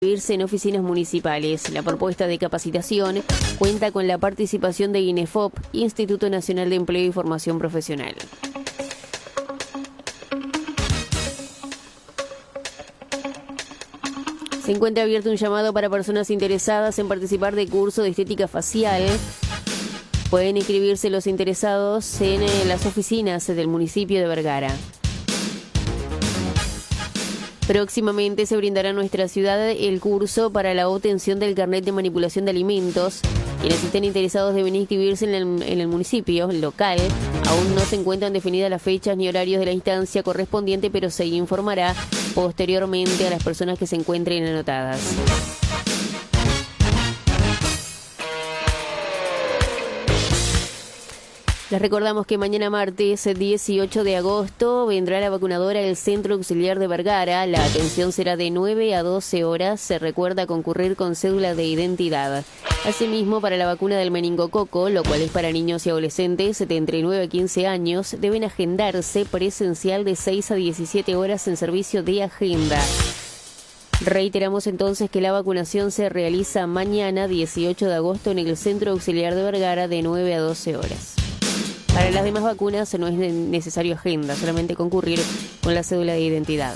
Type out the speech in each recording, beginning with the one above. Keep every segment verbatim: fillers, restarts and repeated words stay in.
inscribirse en oficinas municipales. La propuesta de capacitación cuenta con la participación de INEFOP, Instituto Nacional de Empleo y Formación Profesional. Se encuentra abierto un llamado para personas interesadas en participar de curso de estética facial. Pueden inscribirse los interesados en las oficinas del municipio de Vergara. Próximamente se brindará en nuestra ciudad el curso para la obtención del carnet de manipulación de alimentos. Quienes estén interesados deben inscribirse en el, en el municipio local. Aún no se encuentran definidas las fechas ni horarios de la instancia correspondiente, pero se informará posteriormente a las personas que se encuentren anotadas. Les recordamos que mañana martes dieciocho de agosto vendrá la vacunadora del Centro Auxiliar de Vergara. La atención será de nueve a doce horas. Se recuerda concurrir con cédula de identidad. Asimismo, para la vacuna del meningococo, lo cual es para niños y adolescentes de entre nueve a quince años, deben agendarse presencial de seis a diecisiete horas en servicio de agenda. Reiteramos entonces que la vacunación se realiza mañana dieciocho de agosto en el Centro Auxiliar de Vergara de nueve a doce horas. Para las demás vacunas no es necesario agenda, solamente concurrir con la cédula de identidad.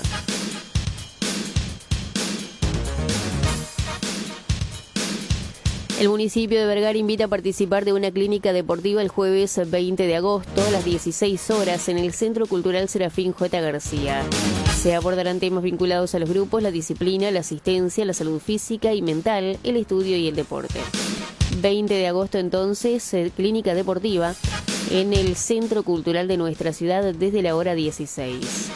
El municipio de Vergara invita a participar de una clínica deportiva el jueves veinte de agosto a las dieciséis horas en el Centro Cultural Serafín J. García. Se abordarán temas vinculados a los grupos, la disciplina, la asistencia, la salud física y mental, el estudio y el deporte. veinte de agosto entonces, clínica deportiva en el Centro Cultural de nuestra ciudad desde la hora dieciséis.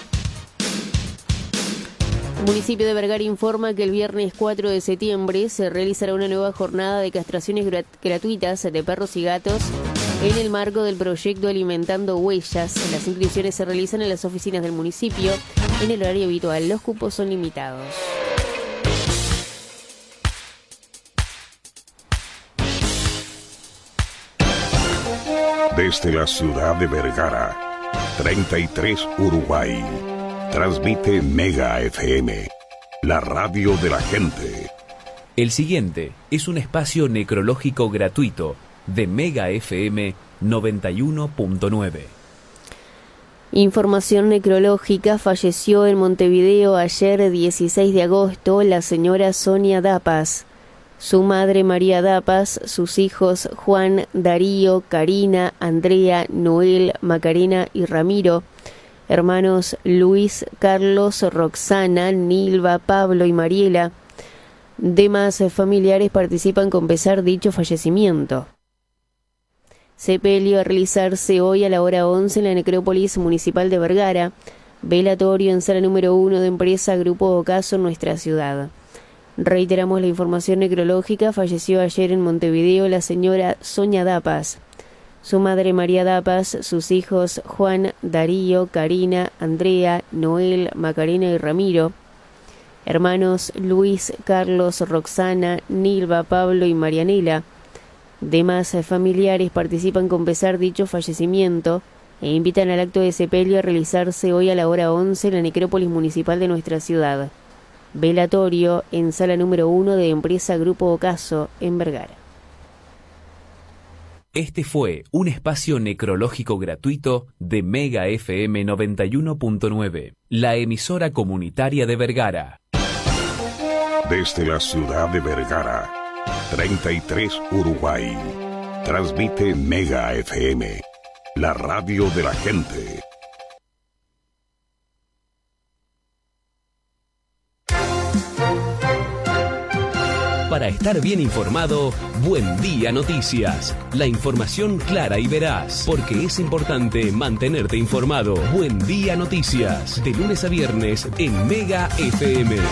El municipio de Vergara informa que el viernes cuatro de septiembre se realizará una nueva jornada de castraciones grat- gratuitas de perros y gatos en el marco del proyecto Alimentando Huellas. Las inscripciones se realizan en las oficinas del municipio en el horario habitual. Los cupos son limitados. Desde la ciudad de Vergara, treinta y tres Uruguay, transmite Mega F M, la radio de la gente. El siguiente es un espacio necrológico gratuito de Mega F M noventa y uno punto nueve. Información necrológica. Falleció en Montevideo ayer dieciséis de agosto la señora Sonia Dapas. Su madre María Dapas, sus hijos Juan, Darío, Karina, Andrea, Noel, Macarena y Ramiro, hermanos Luis, Carlos, Roxana, Nilva, Pablo y Mariela. Demás familiares participan con pesar dicho fallecimiento. Sepelio a realizarse hoy a la hora once en la Necrópolis Municipal de Vergara. Velatorio en sala número uno de empresa Grupo Ocaso en nuestra ciudad. Reiteramos la información necrológica. Falleció ayer en Montevideo la señora Sonia Dapas. Su madre María Dapas, sus hijos Juan, Darío, Karina, Andrea, Noel, Macarena y Ramiro, hermanos Luis, Carlos, Roxana, Nilva, Pablo y Marianela. Demás familiares participan con pesar dicho fallecimiento e invitan al acto de sepelio a realizarse hoy a la hora once en la Necrópolis Municipal de nuestra ciudad. Velatorio en sala número uno de empresa Grupo Ocaso en Vergara. Este fue un espacio necrológico gratuito de Mega F M noventa y uno punto nueve, la emisora comunitaria de Vergara. Desde la ciudad de Vergara, treinta y tres Uruguay, transmite Mega F M, la radio de la gente. Para estar bien informado, Buen Día Noticias. La información clara y veraz, porque es importante mantenerte informado. Buen Día Noticias, de lunes a viernes en Mega F M.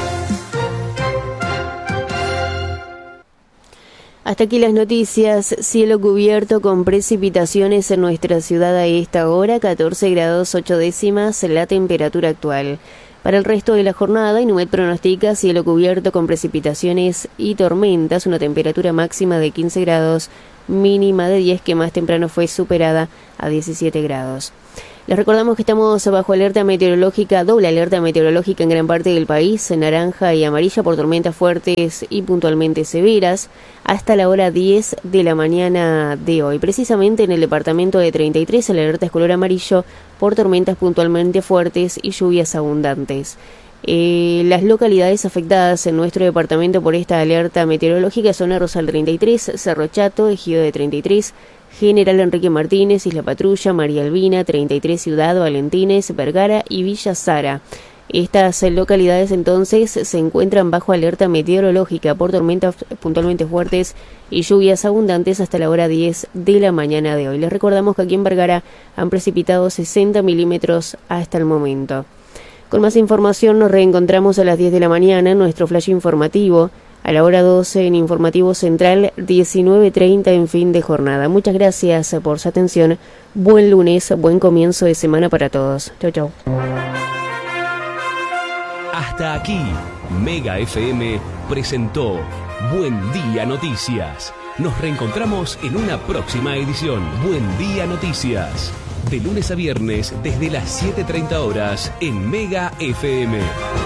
Hasta aquí las noticias. Cielo cubierto con precipitaciones en nuestra ciudad a esta hora, catorce grados ocho décimas la temperatura actual. Para el resto de la jornada, Inumet pronostica cielo cubierto con precipitaciones y tormentas, una temperatura máxima de quince grados, mínima de diez, que más temprano fue superada a diecisiete grados. Les recordamos que estamos bajo alerta meteorológica, doble alerta meteorológica en gran parte del país, en naranja y amarilla por tormentas fuertes y puntualmente severas, hasta la hora diez de la mañana de hoy. Precisamente en el departamento de treinta y tres, la alerta es color amarillo por tormentas puntualmente fuertes y lluvias abundantes. Eh, las localidades afectadas en nuestro departamento por esta alerta meteorológica son Rosal treinta y tres, Cerro Chato, Ejido de treinta y tres, General Enrique Martínez, Isla Patrulla, María Albina, treinta y tres Ciudad, Valentines, Vergara y Villa Sara. Estas localidades entonces se encuentran bajo alerta meteorológica por tormentas puntualmente fuertes y lluvias abundantes hasta la hora diez de la mañana de hoy. Les recordamos que aquí en Vergara han precipitado sesenta milímetros hasta el momento. Con más información nos reencontramos a las diez de la mañana en nuestro flash informativo, a la hora doce en Informativo Central, diecinueve treinta en fin de jornada. Muchas gracias por su atención. Buen lunes, buen comienzo de semana para todos. Chau, chau. Hasta aquí, Mega F M presentó Buen Día Noticias. Nos reencontramos en una próxima edición. Buen Día Noticias. De lunes a viernes desde las siete treinta horas en Mega F M.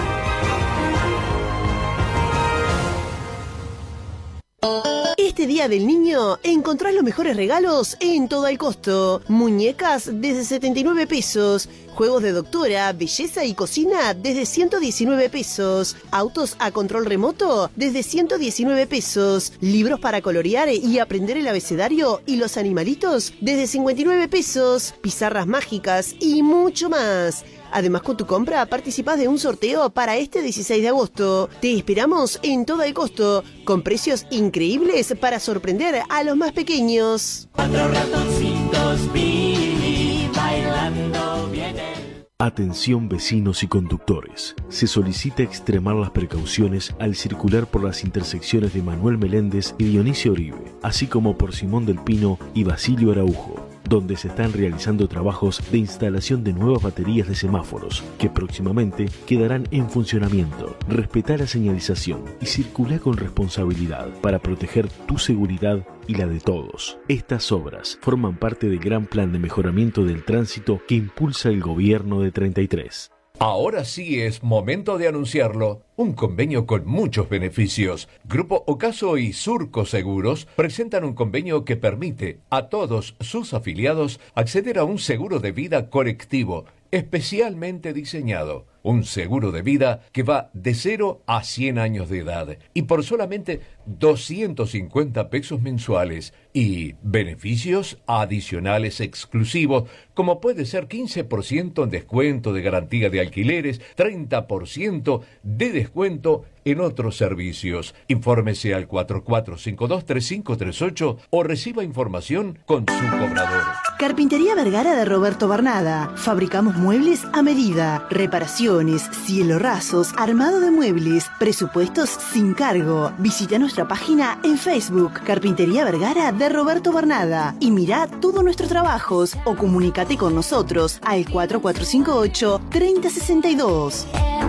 Este Día del Niño encontrás los mejores regalos en Todo al Costo. Muñecas desde setenta y nueve pesos. Juegos de doctora, belleza y cocina desde ciento diecinueve pesos. Autos a control remoto desde ciento diecinueve pesos. Libros para colorear y aprender el abecedario y los animalitos desde cincuenta y nueve pesos. Pizarras mágicas y mucho más. Además, con tu compra participás de un sorteo para este dieciséis de agosto. Te esperamos en Todo el Costo, con precios increíbles para sorprender a los más pequeños. Cuatro ratoncitos Billy bailando bien. Atención vecinos y conductores. Se solicita extremar las precauciones al circular por las intersecciones de Manuel Meléndez y Dionisio Oribe, así como por Simón del Pino y Basilio Araujo, donde se están realizando trabajos de instalación de nuevas baterías de semáforos que próximamente quedarán en funcionamiento. Respetá la señalización y circulá con responsabilidad para proteger tu seguridad y la de todos. Estas obras forman parte del gran plan de mejoramiento del tránsito que impulsa el gobierno de treinta y tres. Ahora sí es momento de anunciarlo. Un convenio con muchos beneficios. Grupo Ocaso y Surco Seguros presentan un convenio que permite a todos sus afiliados acceder a un seguro de vida colectivo especialmente diseñado. Un seguro de vida que va de cero a cien años de edad y por solamente doscientos cincuenta pesos mensuales y beneficios adicionales exclusivos como puede ser quince por ciento en descuento de garantía de alquileres, treinta por ciento de descuento en otros servicios. Infórmese al cuatro cuatro cinco dos tres cinco tres ocho o reciba información con su cobrador. Carpintería Vergara de Roberto Barnada. Fabricamos muebles a medida, reparaciones, cielo rasos, armado de muebles, presupuestos sin cargo. Visita nuestra página en Facebook, Carpintería Vergara de Roberto Barnada, y mirá todos nuestros trabajos o comunícate con nosotros al cuatro cuatro cinco ocho tres cero seis dos.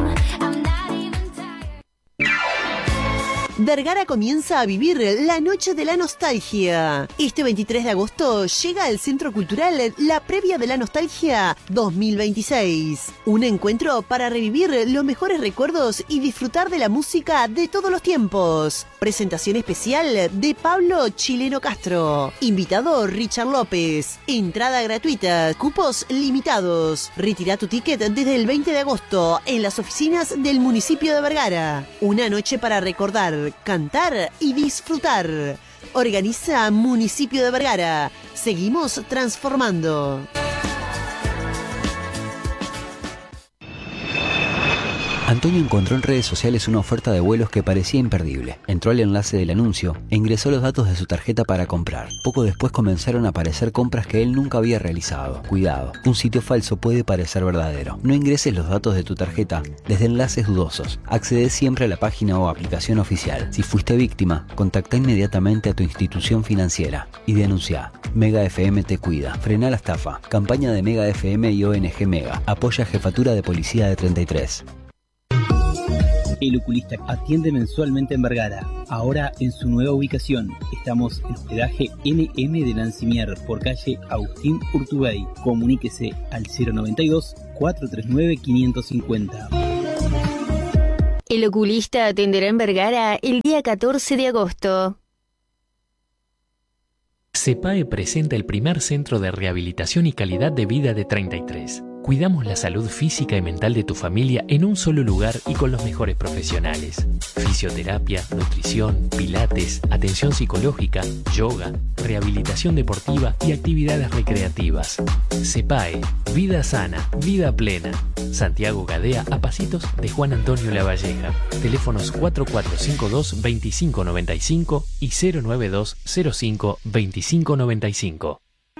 Vergara comienza a vivir la Noche de la Nostalgia. Este veintitrés de agosto llega al Centro Cultural la Previa de la Nostalgia dos mil veintiséis. Un encuentro para revivir los mejores recuerdos y disfrutar de la música de todos los tiempos. Presentación especial de Pablo Chileno Castro. Invitado Richard López. Entrada gratuita. Cupos limitados. Retira tu ticket desde el veinte de agosto en las oficinas del municipio de Vergara. Una noche para recordar, cantar y disfrutar. Organiza Municipio de Vergara. Seguimos transformando. Antonio encontró en redes sociales una oferta de vuelos que parecía imperdible. Entró al enlace del anuncio e ingresó los datos de su tarjeta para comprar. Poco después comenzaron a aparecer compras que él nunca había realizado. Cuidado, un sitio falso puede parecer verdadero. No ingreses los datos de tu tarjeta desde enlaces dudosos. Accede siempre a la página o aplicación oficial. Si fuiste víctima, contacta inmediatamente a tu institución financiera y denuncia. Mega F M te cuida. Frena la estafa. Campaña de Mega F M y O N G Mega. Apoya Jefatura de Policía de treinta y tres. El Oculista atiende mensualmente en Vergara. Ahora en su nueva ubicación. Estamos en hospedaje N M de Lancimier por calle Agustín Urtubey. Comuníquese al cero noventa y dos, cuatrocientos treinta y nueve, quinientos cincuenta. El Oculista atenderá en Vergara el día catorce de agosto. CEPAE presenta el primer centro de rehabilitación y calidad de vida de treinta y tres. Cuidamos la salud física y mental de tu familia en un solo lugar y con los mejores profesionales. Fisioterapia, nutrición, pilates, atención psicológica, yoga, rehabilitación deportiva y actividades recreativas. CEPAE, vida sana, vida plena. Santiago Gadea, a pasitos de Juan Antonio Lavalleja. Teléfonos cuatro cuatro cinco dos, dos cinco nueve cinco y cero nueve dos cero cinco, veinticinco noventa y cinco.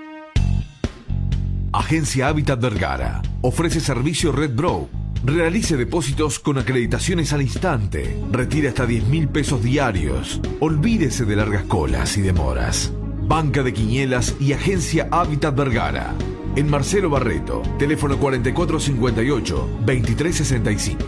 Agencia Hábitat Vergara ofrece servicio Red Brow. Realice depósitos con acreditaciones al instante. Retire hasta diez mil pesos diarios. Olvídese de largas colas y demoras. Banca de Quinielas y Agencia Hábitat Vergara. En Marcelo Barreto, teléfono cuarenta y cuatro cincuenta y ocho, veintitrés sesenta y cinco.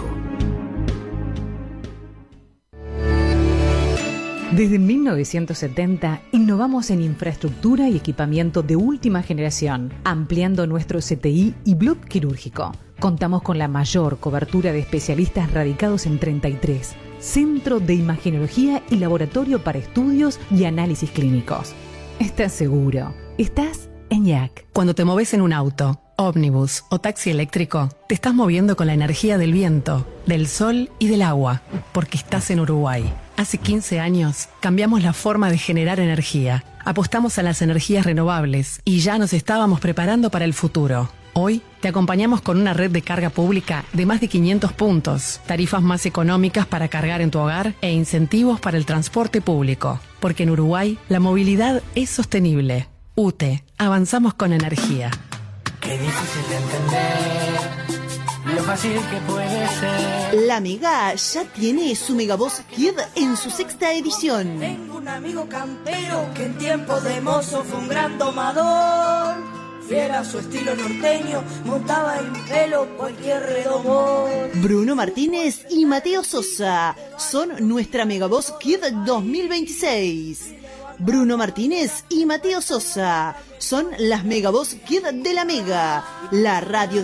Desde mil novecientos setenta, innovamos en infraestructura y equipamiento de última generación, ampliando nuestro C T I y bloque quirúrgico. Contamos con la mayor cobertura de especialistas radicados en treinta y tres, Centro de Imagenología y Laboratorio para Estudios y Análisis Clínicos. ¿Estás seguro? Estás en I A C. Cuando te moves en un auto, ómnibus o taxi eléctrico, te estás moviendo con la energía del viento, del sol y del agua, porque estás en Uruguay. Hace quince años cambiamos la forma de generar energía, apostamos a las energías renovables y ya nos estábamos preparando para el futuro. Hoy te acompañamos con una red de carga pública de más de quinientos puntos, tarifas más económicas para cargar en tu hogar e incentivos para el transporte público, porque en Uruguay la movilidad es sostenible. U T E, avanzamos con energía. Qué difícil de entender, lo fácil que puede ser. La Mega ya tiene su Megavoz Kid en su sexta edición. Tengo un amigo campero que en tiempos de mozo fue un gran domador. Fiel a su estilo norteño, montaba en pelo cualquier redomón. Bruno Martínez y Mateo Sosa son nuestra Megavoz Kid dos mil veintiséis. Bruno Martínez y Mateo Sosa son las Megavoz Kid de la Mega, la radio